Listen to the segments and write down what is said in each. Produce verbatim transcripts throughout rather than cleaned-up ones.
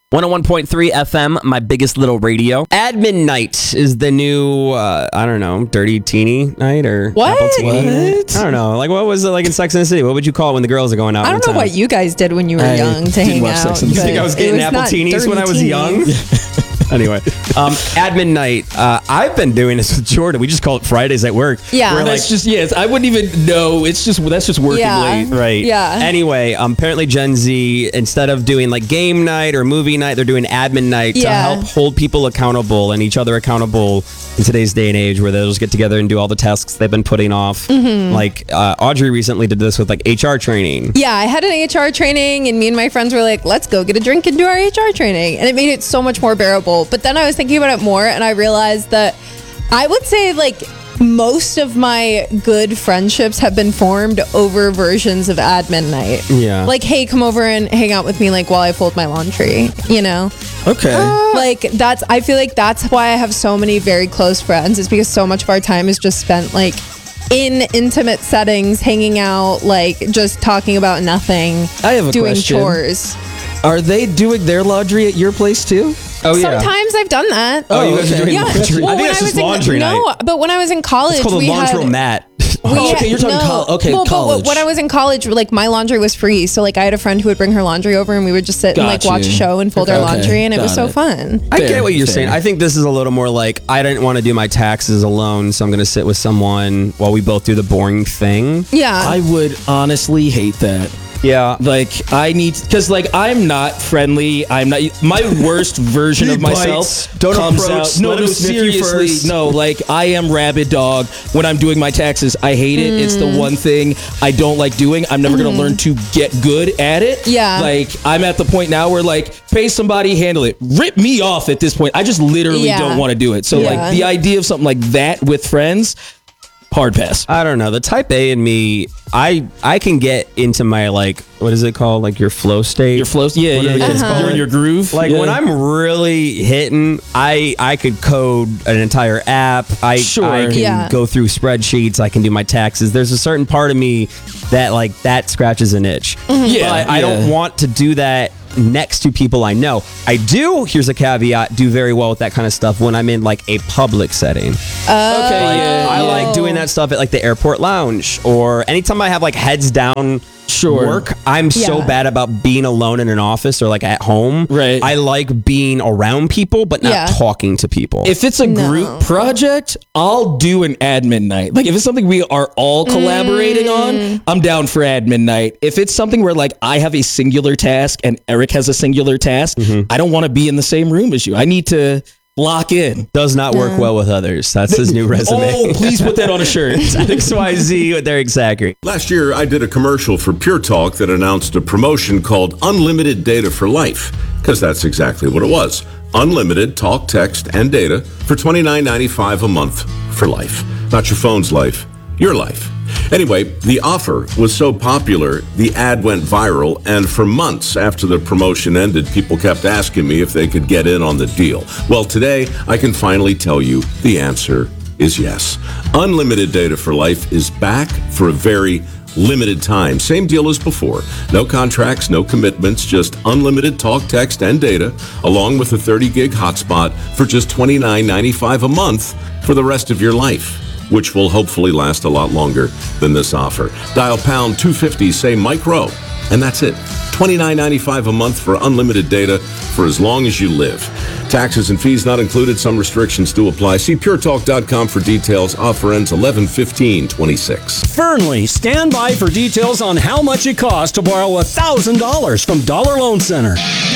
one oh one point three F M, my biggest little radio. Admin night is the new, uh, I don't know, dirty teeny night or what? apple teeny. What? I don't know. Like, what was it like in Sex and the City? What would you call it when the girls are going out? I don't know what you guys did when you were I young to didn't hang watch out. Sex and the You think I was getting it apple not teenies when I was dirty young? teenies. Anyway, um, admin night. Uh, I've been doing this with Jordan. We just call it Fridays at work. Yeah. We're That's like, just, yes, I wouldn't even know. It's just, that's just working Yeah. late. right. Yeah. Anyway, um, apparently Gen Z, instead of doing like game night or movie night, they're doing admin night to Yeah. help hold people accountable and each other accountable in today's day and age, where they'll just get together and do all the tasks they've been putting off. Mm-hmm. Like uh, Audrey recently did this with like H R training. Yeah, I had an H R training, and me and my friends were like, let's go get a drink and do our H R training. And it made it so much more bearable. But then I was thinking about it more, and I realized that I would say, like, most of my good friendships have been formed over versions of admin night. Yeah. Like, hey, come over and hang out with me, like, while I fold my laundry, you know? Okay. Like, that's, I feel like that's why I have so many very close friends, is because so much of our time is just spent, like, in intimate settings, hanging out, like, just talking about nothing. I have a doing question. chores. Are they doing their laundry at your place too? Oh, yeah. Sometimes I've done that. Oh, you guys are okay. doing Yeah. laundry. Well, I think when that's I just was in- laundry no, night. but when I was in college, It's called a we had laundromat. we Oh, had- okay, you're talking no. col- okay, well, but college. when I was in college, like, my laundry was free, so like I had a friend who would bring her laundry over, and we would just sit and like Got watch a you. show and fold our Okay, laundry, and it was got so it. fun. I Fair, get what you're fair. saying. I think this is a little more like, I didn't want to do my taxes alone, so I'm going to sit with someone while we both do the boring thing. Yeah, I would honestly hate that. Yeah. Like, I need, because like I'm not friendly. I'm not my worst version He of myself. bites. Don't comes approach. out. No, Let no, him sniff you seriously. first. No, like I am rabid dog when I'm doing my taxes. I hate it. It's the one thing I don't like doing. I'm never gonna learn to get good at it. Yeah. Like I'm at the point now where like pay somebody, handle it. Rip me off at this point. I just literally Yeah. don't want to do it. So Yeah. like the idea of something like that with friends, hard pass. I don't know. The type A in me, I I can get into my, like, what is it called? Like your flow state? Your flows, yeah, What yeah, are the yeah. kids call You're in it? your groove. Like Yeah. when I'm really hitting, I I could code an entire app. I Sure. I can Yeah. go through spreadsheets. I can do my taxes. There's a certain part of me that like that scratches an itch. Yeah, but I yeah. don't want to do that next to people I know. I do. Here's a caveat: do very well with that kind of stuff when I'm in like a public setting. Okay, Like, yeah, I yeah. like doing that stuff at like the airport lounge, or anytime I have like heads down Sure. work. I'm so Yeah. bad about being alone in an office or like at home. Right. I like being around people, but not Yeah. talking to people. If it's a No. group project, I'll do an admin night. Like if it's something we are all collaborating Mm. on, I'm down for admin night. If it's something where like I have a singular task and Eric has a singular task, Mm-hmm. I don't want to be in the same room as you. I need to lock in. Does not work well with others. That's his new resume. Oh, please put that on a shirt. X Y Z with Derek Zachary. Last year, I did a commercial for Pure Talk that announced a promotion called Unlimited Data for Life, because that's exactly what it was. Unlimited talk, text, and data for twenty-nine ninety-five a month for life. Not your phone's life, your life. Anyway, the offer was so popular, the ad went viral, and for months after the promotion ended, people kept asking me if they could get in on the deal. Well, today, I can finally tell you the answer is yes. Unlimited Data for Life is back for a very limited time. Same deal as before. No contracts, no commitments, just unlimited talk, text, and data, along with a thirty gig hotspot for just twenty-nine ninety-five a month for the rest of your life, which will hopefully last a lot longer than this offer. Dial pound two fifty, say Mike Rowe, and that's it. twenty-nine ninety-five a month for unlimited data for as long as you live. Taxes and fees not included. Some restrictions do apply. See pure talk dot com for details. Offer ends eleven fifteen twenty-six. Fernley, stand by for details on how much it costs to borrow one thousand dollars from Dollar Loan Center.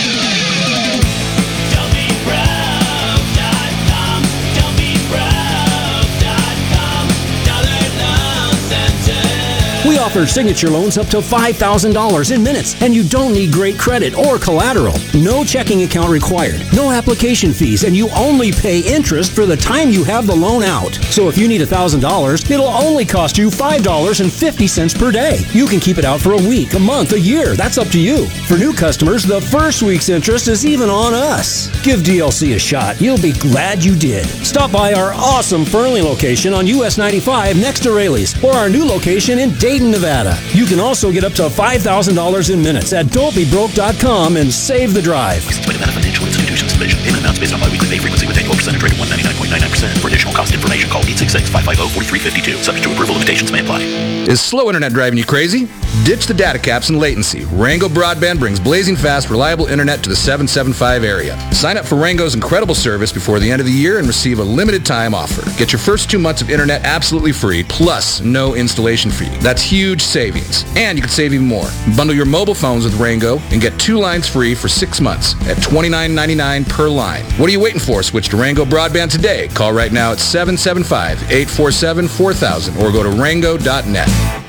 We offer signature loans up to five thousand dollars in minutes, and you don't need great credit or collateral. No checking account required, no application fees, and you only pay interest for the time you have the loan out. So if you need one thousand dollars, it'll only cost you five dollars and fifty cents per day. You can keep it out for a week, a month, a year. That's up to you. For new customers, the first week's interest is even on us. Give D L C a shot. You'll be glad you did. Stop by our awesome Fernley location on U S ninety-five next to Rayleigh's, or our new location in Dayton, Dayton, Nevada. You can also get up to five thousand dollars in minutes at don't be broke dot com and save the drive. Licensed by Nevada Financial Institutions Division. Payment amounts based on biweekly pay frequency with annual percentage rate of one hundred ninety-nine point nine nine percent. For additional cost information, call eight six six, five five zero, four three five two. Subject to approval, limitations may apply. Is slow internet driving you crazy? Ditch the data caps and latency. Rango Broadband brings blazing fast, reliable internet to the seven seventy-five area. Sign up for Rango's incredible service before the end of the year and receive a limited time offer. Get your first two months of internet absolutely free, plus no installation fee. That's huge savings. And you can save even more. Bundle your mobile phones with Rango and get two lines free for six months at twenty-nine ninety-nine per line. What are you waiting for? Switch to Rango Broadband today. Call right now at seven seven five, eight four seven, four thousand or go to rango dot net.